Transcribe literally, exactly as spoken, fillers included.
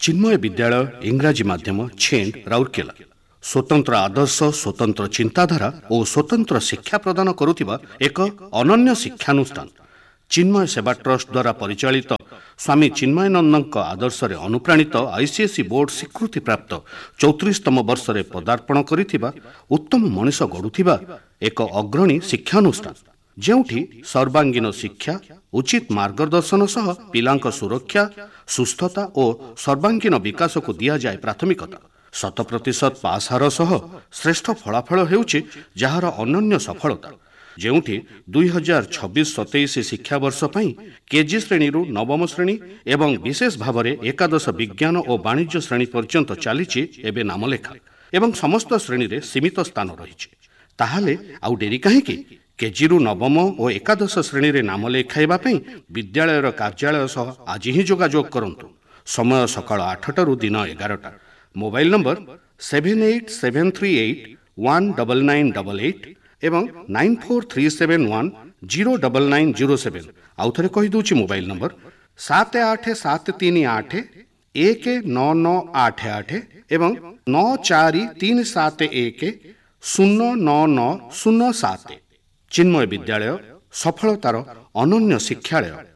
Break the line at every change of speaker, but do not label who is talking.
चिन्मय विद्यालय इंग्राजी माध्यम छेंड राउरकेला स्वतंत्र आदर्श स्वतंत्र चिंताधारा और स्वतंत्र शिक्षा प्रदान करुथिबा एक अनन्य शिक्षानुष्ठान चिन्मय सेवा ट्रस्ट द्वारा परिचालित स्वामी चिन्मयानंद आदर्श रे अनुप्राणित आईसीएसई बोर्ड स्वीकृति प्राप्त चौतीसतम वर्ष रे पदार्पण करिथिबा उत्तम मनीष गढ़ुथिबा एक अग्रणी शिक्षानुष्ठान जेउठी सर्वांगीन शिक्षा उचित मार्गदर्शन सह पिलांक सुरक्षा सुस्थता और सर्वांगीन विकास को दिया जाए प्राथमिकता शत प्रतिशत पास हार सह श्रेष्ठ फलाफल हेउछि जहार अनन्य सफलता जेउठी दुई हजार छब्बीस सतैश शिक्षा वर्ष पई केजी श्रेणी रु नवम श्रेणी एवं विशेष भाव में एकादश विज्ञान और वाणिज्य श्रेणी पर्यंत चलीछि एबे नामलेखा एवं समस्त श्रेणी रे सीमित स्थान रहिछि ताहाले आउ डेरी काहेकि केजी रु नवम और एकादश श्रेणी रे नाम लेखाइबा पई विद्यालयर कार्यालय सह आज ही जोगाजोग करंतु समय सकाळ आठटा दिन एगारटा mobile number seven eight seven three eight one double nine double eight एवं nine four three seven one zero double nine zero seven आउ थरे कहि दूची मोबाइल नंबर सात आठ सात तीन आठ एक नौ नौ आठ आठ एवं नौ चार तीन सात एक शून्य नौ नौ शून्य सात चिन्मय विद्यालय सफलतार अनन्य शिक्षालय।